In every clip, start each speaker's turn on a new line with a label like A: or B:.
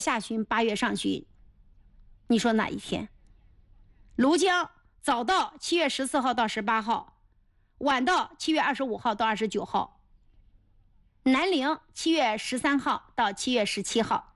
A: 下旬、8月上旬，你说哪一天？庐江早到7月14号到18号，晚到7月25号到29号，南陵7月13号到7月17号。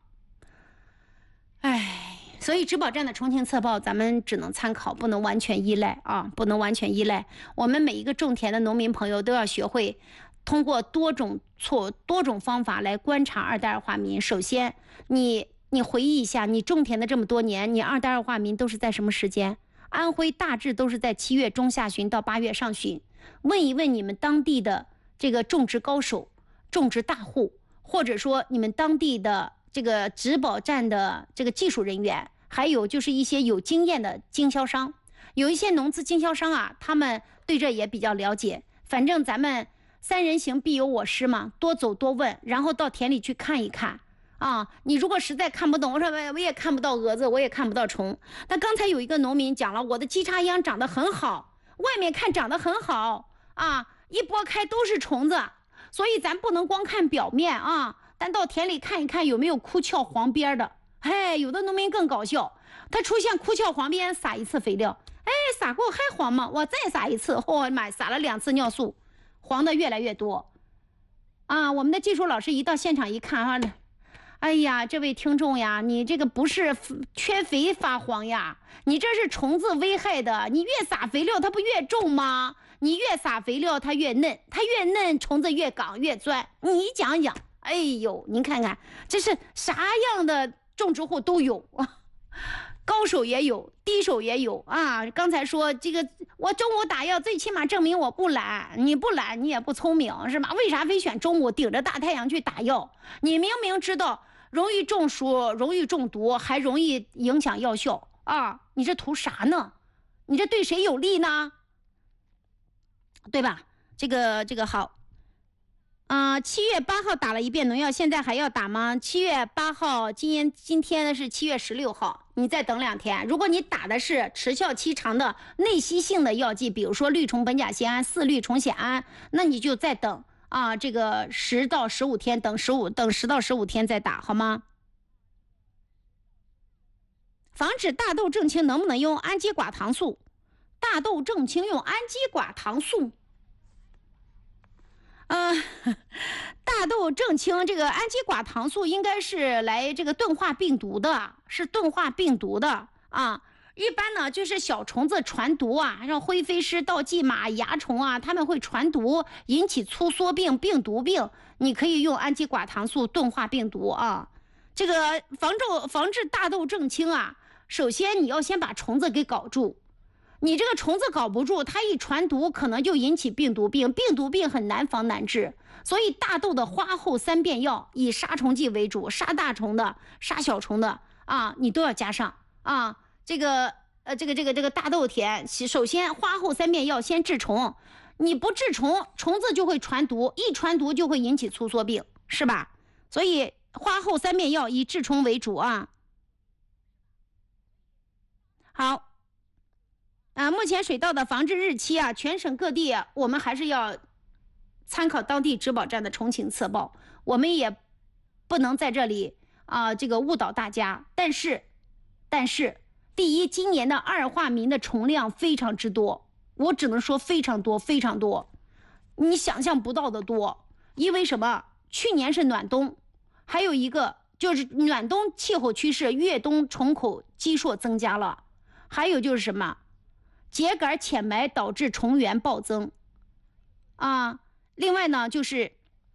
A: 所以植保站的重庆测报咱们只能参考，不能完全依赖啊，不能完全依赖。我们每一个种田的农民朋友都要学会通过多种方法来观察二代二化民。首先你回忆一下，你种田的这么多年，你二代二化民都是在什么时间？安徽大致都是在7月中下旬到8月上旬。问一问你们当地的这个种植高手、种植大户，或者说你们当地的这个植保站的这个技术人员，还有就是一些有经验的经销商，有一些农资经销商啊，他们对这也比较了解。反正咱们3人行必有我师嘛，多走多问，然后到田里去看一看啊。你如果实在看不懂，我说我也看不到蛾子，我也看不到虫。但刚才有一个农民讲了，我的鸡插秧长得很好，外面看长得很好啊，一拨开都是虫子，所以咱不能光看表面啊，但到田里看一看有没有枯鞘黄边的。有的农民更搞笑，他出现枯鞘黄边，撒一次肥料，撒过还黄吗？我再撒一次，我的妈，撒了2次尿素，黄的越来越多啊！我们的技术老师一到现场一看啊，哎呀，这位听众呀，你这个不是缺肥发黄呀，你这是虫子危害的。你越撒肥料它不越重吗？你越撒肥料它越嫩，它越嫩虫子越长越钻。你讲讲，哎呦，您看看这是啥样的种植户都有，高手也有，低手也有啊。刚才说这个，我中午打药，最起码证明我不懒，你不懒，你也不聪明，是吧？为啥非选中午顶着大太阳去打药？你明明知道容易中暑，容易中毒，还容易影响药效啊！你这图啥呢？你这对谁有利呢？对吧？这个好。7月8号打了一遍农药，现在还要打吗？7月8号，今天是7月16号，你再等2天。如果你打的是持效期长的内吸性的药剂，比如说氯虫苯甲酰胺、4氯虫酰胺，那你就再等啊，这个10到15天，等10到15天再打，好吗？防止大豆正青能不能用氨基寡糖素？大豆正青用氨基寡糖素？大豆正青这个氨基寡糖素应该是来这个钝化病毒的，是钝化病毒的啊。一般呢就是小虫子传毒啊，像灰飞虱、倒寄马、蚜虫啊，它们会传毒，引起粗缩病、病毒病。你可以用氨基寡糖素钝化病毒啊。这个防治大豆正青啊，首先你要先把虫子给搞住。你这个虫子搞不住，它一传毒可能就引起病毒病，病毒病很难防难治。所以大豆的花后3变药以杀虫剂为主，杀大虫的、杀小虫的啊，你都要加上啊。这个大豆田，首先花后3变药先治虫，你不治虫，虫子就会传毒，一传毒就会引起粗缩病，是吧？所以花后3变药以治虫为主啊。好。目前水稻的防治日期啊，全省各地啊，我们还是要参考当地植保站的重庆测报，我们也不能在这里这个误导大家。但是，第一，今年的二化民的虫量非常之多，我只能说非常多，非常多，你想象不到的多。因为什么？去年是暖冬，还有一个就是暖冬气候趋势，越冬虫口基数增加了，还有就是什么？秸秆浅埋导致虫源暴增啊。另外呢，就是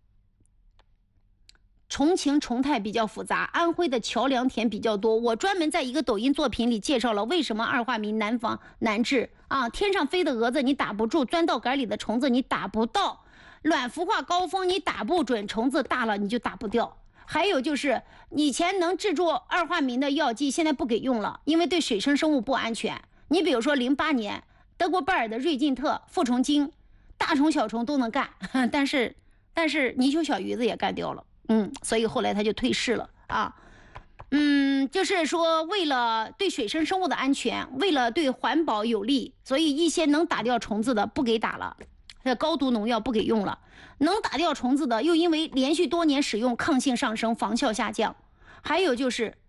A: 重庆虫态比较复杂，安徽的桥梁田比较多。我专门在一个抖音作品里介绍了为什么二化民难防难治啊。天上飞的蛾子你打不住，钻到杆里的虫子你打不到，卵孵化高峰你打不准，虫子大了你就打不掉。还有就是以前能治住二化民的药剂现在不给用了，因为对水生生物不安全。你比如说08年德国拜耳的瑞进特复虫精，大虫小虫都能干，但是泥鳅小鱼子也干掉了，所以后来他就退市了啊。就是说为了对水生生物的安全，为了对环保有利，所以一些能打掉虫子的不给打了，高毒农药不给用了，能打掉虫子的又因为连续多年使用抗性上升，防效下降还有就是